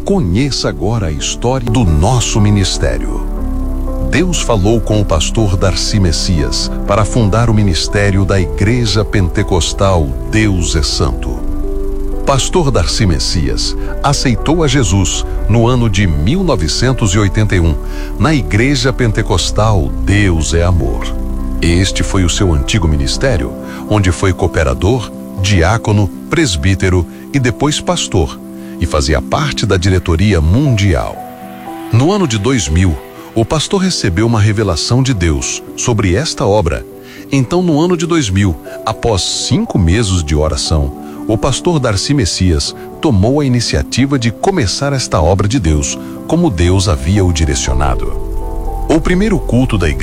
Conheça agora a história do nosso ministério. Deus falou com o pastor Darcy Messias para fundar o ministério da Igreja Pentecostal Deus é Santo. Pastor Darcy Messias aceitou a Jesus no ano de 1981, na Igreja Pentecostal Deus é Amor. Este foi o seu antigo ministério, onde foi cooperador, diácono, presbítero e depois pastor, e fazia parte da diretoria mundial. No ano de 2000, o pastor recebeu uma revelação de Deus sobre esta obra. Então, no ano de 2000, após 5 meses de oração, o pastor Darcy Messias tomou a iniciativa de começar esta obra de Deus, como Deus havia o direcionado. O primeiro culto da igreja